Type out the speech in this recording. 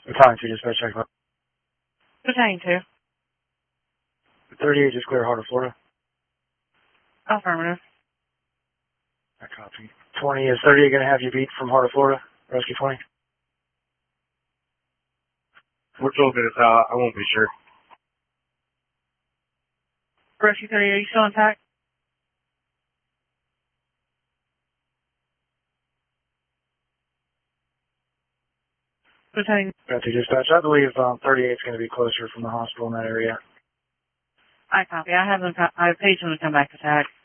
Battalion 2 dispatch check. Battalion 2. 38 just clear Heart of Florida. Affirmative. I copy. 20, is 38 going to have you beat from Heart of Florida? Rescue 20? We're told that I won't be sure. Rescue 38, are you still intact? Battalion. Battalion 2 dispatch. I believe 38 is going to be closer from the hospital in that area. I copy. I have paged them to come back to TAC.